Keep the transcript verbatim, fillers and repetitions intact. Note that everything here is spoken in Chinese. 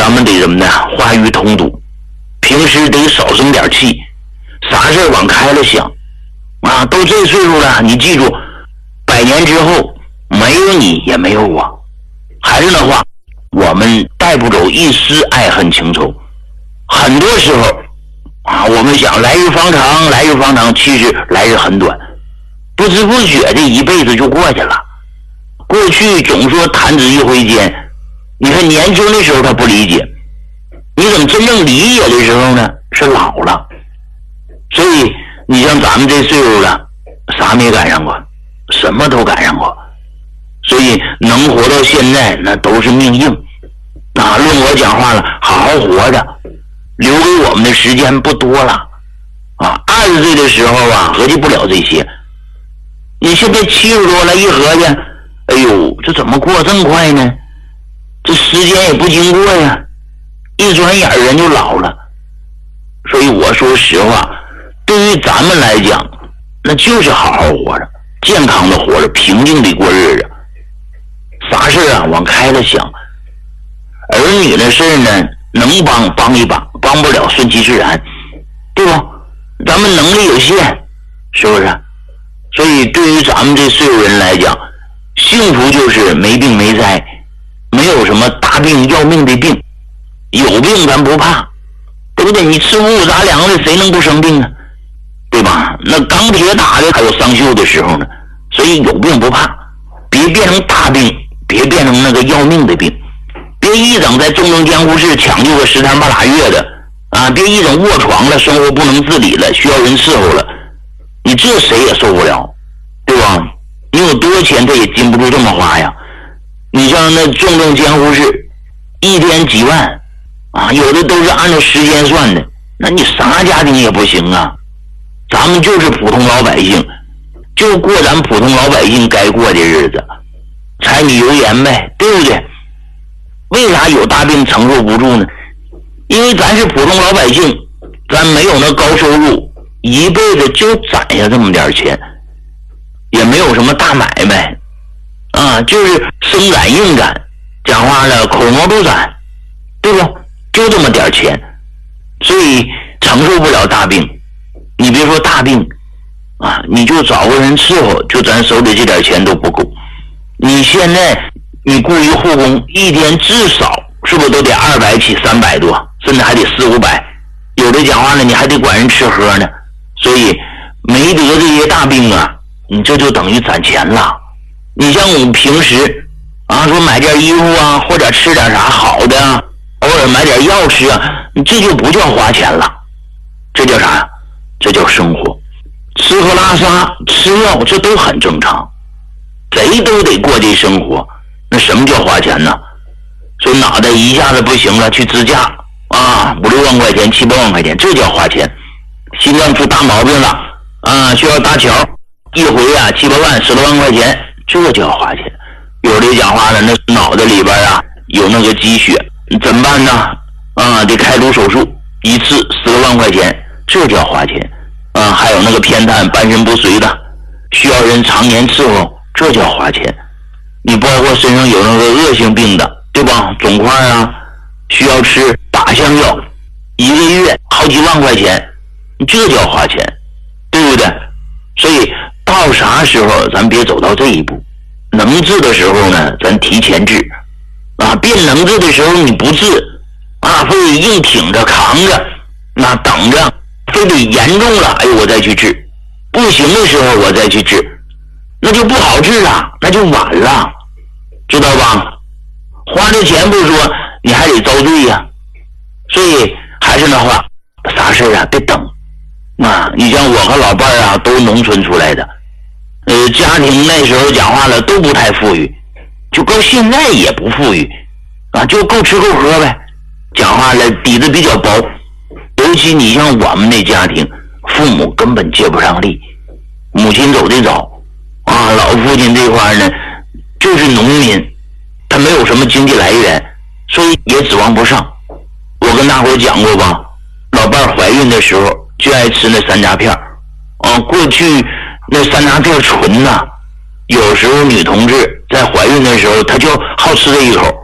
咱们得怎么的，话语通堵，平时得少生点气，啥事往开了想啊！都这岁数了，你记住，百年之后没有你也没有我。还是那话，我们带不走一丝爱恨情仇。很多时候啊，我们想来日方长，来日方长，其实来日很短，不知不觉这一辈子就过去了。过去总说弹指一挥间，你看年轻的时候他不理解，你怎么真正理解的时候呢？是老了。所以你像咱们这岁数了，啥没赶上过，什么都赶上过，所以能活到现在那都是命硬啊。论我讲话了，好好活着，留给我们的时间不多了啊。二十岁的时候啊，合计不了这些，你现在七十多了，一合计，哎呦，这怎么过这么快呢？这时间也不经过呀，一转眼人就老了。所以我说实话，对于咱们来讲，那就是好好活着，健康的活着，平静的过日子。啥事啊往开了想，儿女的事呢，能帮帮一把，帮不了顺其自然，对不？咱们能力有限，是不是？所以对于咱们这岁数人来讲，幸福就是没病没灾，没有什么大病要命的病，有病咱不怕，对不对？你吃五谷杂粮的，谁能不生病啊？对吧？那钢铁打的还有伤锈的时候呢，所以有病不怕，别变成大病，别变成那个要命的病，别一整在重症监护室抢救个十天八拉月的啊！别一整卧床了，生活不能自理了，需要人伺候了，你这谁也受不了，对吧？你有多钱他也禁不住这么花呀。你像那重症监护室一天几万啊，有的都是按照时间算的，那你啥家庭也不行啊。咱们就是普通老百姓，就过咱普通老百姓该过的日子，柴米油盐呗，对不对？为啥有大病承受不住呢？因为咱是普通老百姓，咱没有那高收入，一辈子就攒下这么点钱，也没有什么大买卖啊，就是生攒硬攒，讲话了口毛都攒，对不？就这么点钱，所以承受不了大病。你别说大病啊，你就找个人伺候，就咱手里这点钱都不够。你现在你雇一护工，一天至少是不是都得二百起，三百多，甚至还得四五百。有的讲话呢，你还得管人吃喝呢。所以没得这些大病啊，你这就等于攒钱了。你像我们平时啊，说买件衣服啊，或者吃点啥好的啊，偶尔买点药吃啊，这就不叫花钱了，这叫啥呀？这叫生活。吃喝拉撒吃药这都很正常，贼都得过这生活，那什么叫花钱呢？说脑袋一下子不行了，去支架啊，五六万块钱七八万块钱，这叫花钱。心脏出大毛病了啊，需要搭桥，一回啊七八万十多万块钱，这叫花钱。有的讲话了，那脑袋里边啊有那个积血，怎么办呢？啊，得开颅手术，一次十多万块钱，这叫花钱。啊，还有那个偏瘫半身不遂的，需要人常年伺候，这叫花钱。你包括身上有那个恶性病的，对吧？肿块啊，需要吃靶向药，一个月好几万块钱，这叫花钱，对不对？所以到啥时候咱别走到这一步，能治的时候呢，咱提前治啊；变能治的时候你不治啊，非得硬挺着扛着，那等着。非得严重了，哎，我再去治；不行的时候我再去治，那就不好治了，那就晚了，知道吧？花这钱不说，你还得遭罪呀。所以还是那话，啥事啊，别等啊！你像我和老伴儿啊，都农村出来的，呃，家庭那时候讲话了都不太富裕，就够现在也不富裕啊，就够吃够喝呗。讲话了底子比较薄。尤其你像我们那家庭，父母根本借不上力，母亲走得早啊，老父亲这块呢就是农民，他没有什么经济来源，所以也指望不上。我跟大伙讲过吧，老伴儿怀孕的时候就爱吃那山楂片啊，过去那山楂片纯呐，有时候女同志在怀孕的时候她就好吃这一口，